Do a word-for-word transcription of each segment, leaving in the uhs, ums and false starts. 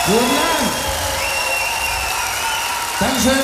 Guten Abend. Dankeschön.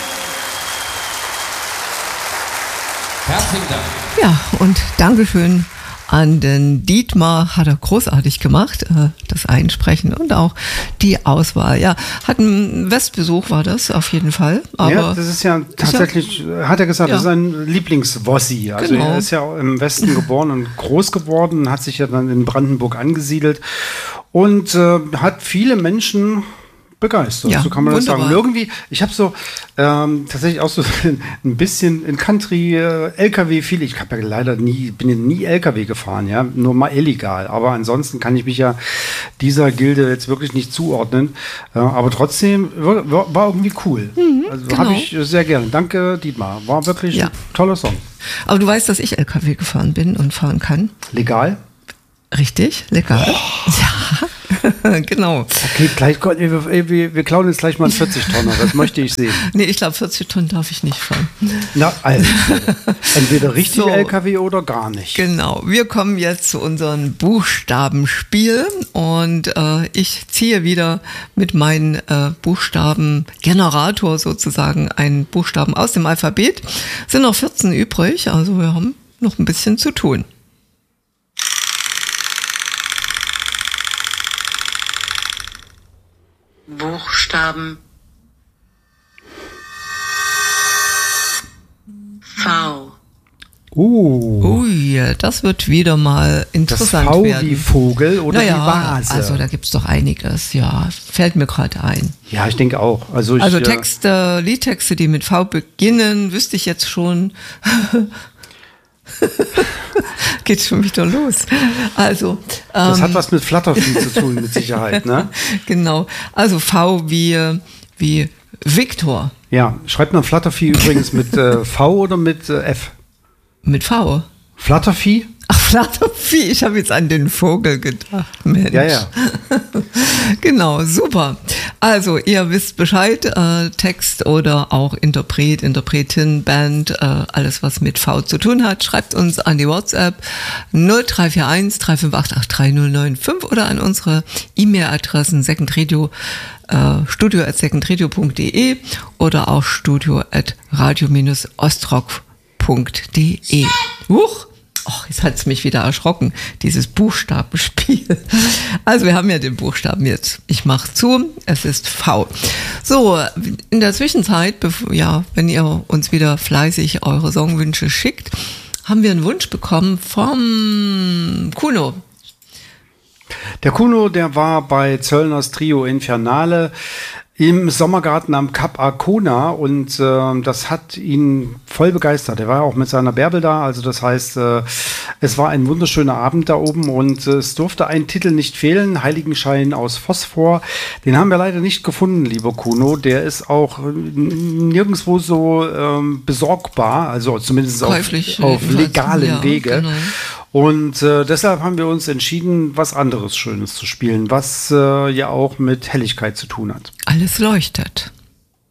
Herzlichen Dank. Ja, und Dankeschön an den Dietmar, hat er großartig gemacht, das Einsprechen und auch die Auswahl. Ja, hat ein Westbesuch, war das auf jeden Fall. Aber ja, das ist ja tatsächlich, ist ja, hat er gesagt, ja. Das ist ein Lieblingswossi. Also genau. Er ist ja im Westen geboren und groß geworden, hat sich ja dann in Brandenburg angesiedelt und äh, hat viele Menschen begeistert, ja, so kann man wunderbar. das sagen. Irgendwie, ich habe so ähm, tatsächlich auch so ein bisschen in Country äh, L K W viel. Ich habe ja leider nie, bin ja nie L K W gefahren, ja, nur mal illegal. Aber ansonsten kann ich mich ja dieser Gilde jetzt wirklich nicht zuordnen. Äh, aber trotzdem war, war irgendwie cool. Mhm, also genau. Habe ich sehr gerne. Danke, Dietmar. War wirklich ja. ein toller Song. Aber du weißt, dass ich L K W gefahren bin und fahren kann. Legal? Richtig, legal. Oh. Ja. Genau. Okay, gleich, wir, wir, wir klauen jetzt gleich mal einen vierzig-Tonner, das möchte ich sehen. Nee, ich glaube, vierzig Tonnen darf ich nicht fahren. Na, also, entweder richtig so, L K W oder gar nicht. Genau, wir kommen jetzt zu unserem Buchstabenspiel und äh, ich ziehe wieder mit meinem äh, Buchstabengenerator sozusagen einen Buchstaben aus dem Alphabet. Es sind noch vierzehn übrig, also wir haben noch ein bisschen zu tun. Buchstaben V. Uh. Ui, das wird wieder mal interessant das V werden. Wie Vogel oder naja, wie Vase? Also da gibt es doch einiges, ja, fällt mir gerade ein. Ja, ich denke auch. Also, ich, also Texte, Liedtexte, die mit V beginnen, wüsste ich jetzt schon. Geht schon wieder los. Also, das ähm, hat was mit Fluttervieh zu tun, mit Sicherheit, ne? Genau. Also V wie, wie Viktor. Ja, schreibt man Fluttervieh übrigens mit äh, V oder mit äh, F? Mit V. Fluttervieh? Ach, Fluttervieh, ich habe jetzt an den Vogel gedacht, Mensch. Ja, ja. Genau, super. Also, ihr wisst Bescheid, äh, Text oder auch Interpret, Interpretin, Band, äh, alles was mit V zu tun hat, schreibt uns an die WhatsApp null drei vier eins drei fünf acht acht drei null neun fünf oder an unsere E-Mail-Adressen second-radio, äh, studio at second-radio punkt de oder auch studio at radio dash ostrock punkt de. Huch! Och, jetzt hat es mich wieder erschrocken, dieses Buchstabenspiel. Also wir haben ja den Buchstaben jetzt. Ich mache zu, es ist V. So, in der Zwischenzeit, ja, wenn ihr uns wieder fleißig eure Songwünsche schickt, haben wir einen Wunsch bekommen vom Kuno. Der Kuno, der war bei Zöllners Trio Infernale im Sommergarten am Kap Arkona und äh, das hat ihn voll begeistert. Er war auch mit seiner Bärbel da, also das heißt, äh, es war ein wunderschöner Abend da oben und äh, es durfte ein Titel nicht fehlen, Heiligenschein aus Phosphor. Den haben wir leider nicht gefunden, lieber Kuno. Der ist auch nirgendwo so ähm, besorgbar, also zumindest auf, auf legalen ja, Wege. Genau. Und äh, deshalb haben wir uns entschieden, was anderes Schönes zu spielen, was äh, ja auch mit Helligkeit zu tun hat. Alles leuchtet.